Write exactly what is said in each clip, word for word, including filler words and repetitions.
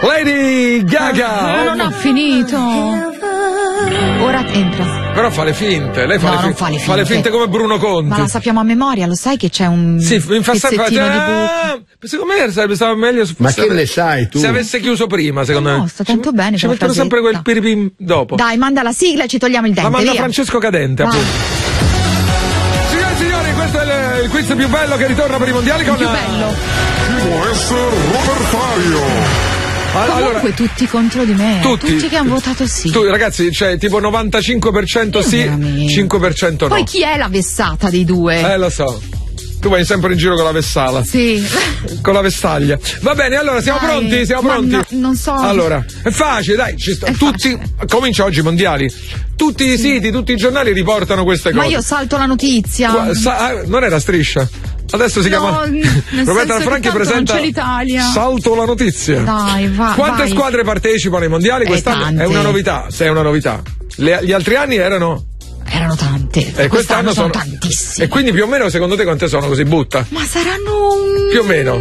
Lady Gaga. Oh, non ha finito. Ora entra. Però fa le finte, lei fa, no, le, non finte. fa le finte. Fa le finte come Bruno Conti. Ma la sappiamo a memoria, lo sai che c'è un sì, mi fa sempre pezzettino di ah, secondo me sarebbe stato meglio. Ma se che ave... ne sai tu? Se avesse chiuso prima, secondo no, me. No, sta tanto ci, bene. Ci mettono sempre quel piripim dopo. Dai, manda la sigla e ci togliamo il dente. La manda via. Francesco Cadente, Va. appunto. Signore e signori, questo è il, il quiz più bello che ritorna per i mondiali con. Più bello. Può essere Robertario. Comunque allora, tutti contro di me, tutti, tutti che hanno votato sì. Tu, ragazzi, c'è tipo novantacinque per cento sì, veramente. cinque per cento no. Poi chi è la vessata dei due? Eh, lo so. Tu vai sempre in giro con la vessala. Sì. Con la vestaglia. Va bene, allora siamo dai, pronti? Siamo ma pronti? No, non so. Allora, è facile, dai, ci sta. Tutti. Facile. Comincia oggi i mondiali. Tutti i sì. siti, tutti i giornali riportano queste cose. Ma io salto la notizia. Qua, sa, non era Striscia. Adesso si no, chiama Roberta Franchi presenta non c'è l'Italia. Salto la notizia. Dai, va. Quante vai. squadre partecipano ai mondiali? Quest'anno tante. è una novità, se è una novità. Le, gli altri anni erano Erano tante. E quest'anno, quest'anno sono, sono tantissime. E quindi più o meno secondo te quante sono così butta? Ma saranno un... Più o meno.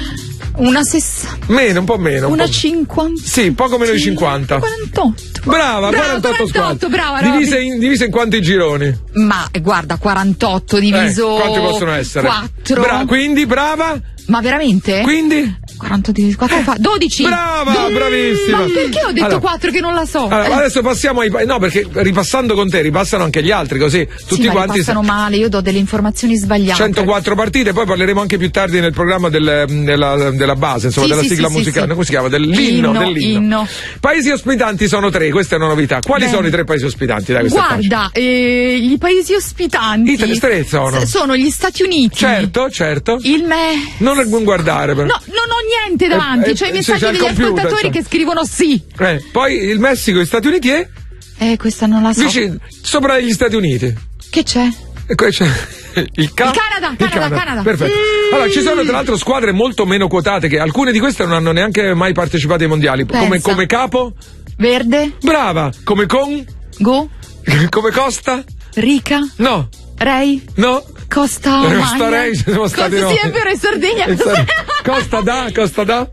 Una sessanta. Meno, un po' meno. Un una po'... cinquanta. Sì, poco meno di cinquanta. quarantotto. Brava, brava quarantotto squadre. Brava, divise in, divise in quanti gironi? Ma guarda, quarantotto diviso. Eh, quanti possono essere? quattro. Bra- quindi brava? Ma veramente? Quindi? quaranta diviso quattro eh, fa dodici. Brava, Do- bravissima. Ma perché ho detto allora, quattro che non la so? Allora, eh. adesso passiamo ai. No, perché ripassando con te ripassano anche gli altri, così tutti sì, ma quanti. Passano male, io do delle informazioni sbagliate. centoquattro partite, poi parleremo anche più tardi nel programma del, della, della base, insomma, sì, della sì, sigla sì, musicale. sì, sì. Come si chiama? Dell'inno. Inno, dell'inno. inno. Paesi ospitanti sono tre, questa è una novità. Quali Bene. sono i tre paesi ospitanti? Dai, Guarda, eh, i paesi ospitanti. I tre, tre sono. S- sono gli Stati Uniti. Certo, certo. Il me. Non guardare, però. No, non ho niente davanti. Eh, eh, C'ho i sì, messaggi c'è il degli computer, ascoltatori cioè. che scrivono sì. Eh, poi il Messico e gli Stati Uniti è? Eh, questa non la so. Vicino, sopra gli Stati Uniti. Che c'è? E poi c'è il, ca- il Canada, il Canada, Canada. Perfetto. Allora, ci sono tra l'altro squadre molto meno quotate che alcune di queste non hanno neanche mai partecipato ai mondiali. Come, come capo? Verde. Brava. Come con? Go. Come Costa? Rica. No. Rei. No. Costa. Costa Rei, siamo stati Costa, noi. sì, è vero, in Sardegna. Costa da, Costa da?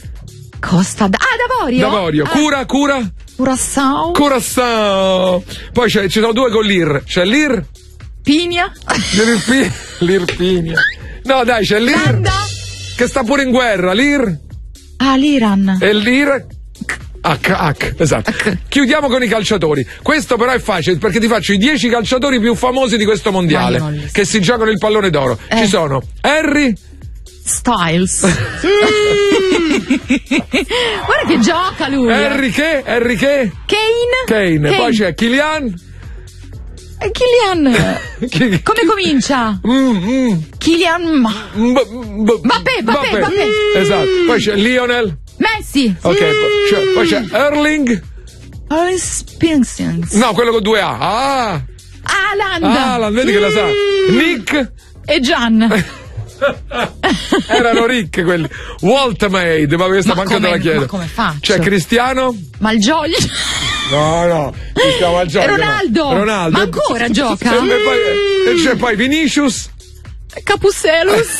Costa da. Ah, D'Avorio. D'Avorio. Ah. Cura, cura? Curaçao. Curaçao. Poi c'è, ci sono due con l'Ir. C'è l'Ir? Pigna. L'Irpi- L'Irpinia. No, dai, c'è l'Ir. Landa. Che sta pure in guerra. L'Ir? Ah, l'Iran. E l'Ir? H, H, esatto. H. Chiudiamo con i calciatori. Questo però è facile perché ti faccio i dieci calciatori più famosi di questo mondiale che si giocano il pallone d'oro. Eh. Ci sono Harry Styles. Guarda che gioca lui. Harry che? Harry che? Kane. Kane. Kane. Poi c'è Kylian. Eh, Kylian. Chi- Come comincia? Mm, mm. Kylian. Ma... B- b- Mbappé, Mbappé, Mbappé. Esatto. Poi c'è Lionel. Messi. Ok, poi c'è, poi c'è Erling. Oh, Spinsons. No, quello con due A. Ah, Haaland. Haaland, vedi che la sa. Nick. E Gian. Erano ricche quelli. Walt Made, ma questa Ma manco te come- la chiedo. ma come faccio? C'è Cristiano? Malgioglio. No, no, Cristiano Malgioglio, E Ronaldo. no. Ronaldo. Ma ancora gioca? E, e poi, e c'è poi Vinicius. Capuselus.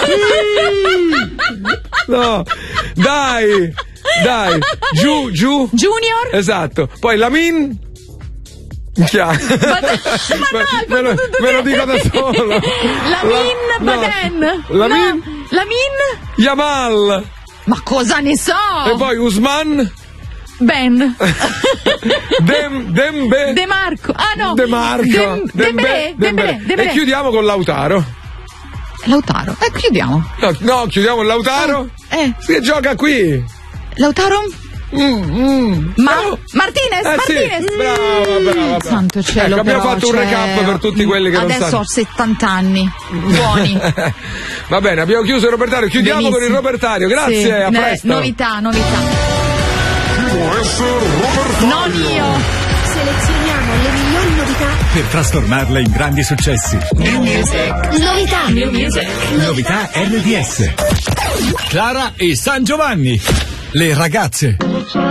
No, dai, dai, giù, giù. Junior. Esatto. Poi Lamin. Chiaro. Ma no, me, lo, me lo dico da solo. Lamin La- Baden. no. Lamin. No. Lamin. Yamal. Ma cosa ne so? E poi Usman. Ben. Dem, Dembe. De Marco. Ah no. De Marco. Dem- Dembélé, Dembélé, Dembélé, Dembélé. E chiudiamo con Lautaro. Lautaro. Eh, chiudiamo. No, no, chiudiamo con Lautaro. Eh. Si gioca qui. Lautaro? Mm, mm. Ma No. Martinez, Eh, Martinez. sì. Brava, brava, brava. Santo cielo. Ecco, abbiamo però, fatto un cioè, recap per tutti quelli che non adesso sanno. ho settanta anni. Buoni. Va bene, abbiamo chiuso il Robertario. Chiudiamo Benissimo. con il Robertario. Grazie, Sì. a Ne- presto. Novità, novità. Può essere Robertario. Non io. Selezioniamo le migliori novità. Per trasformarle in grandi successi. Novità. New music. Novità R D S. Clara e San Giovanni. Le ragazze.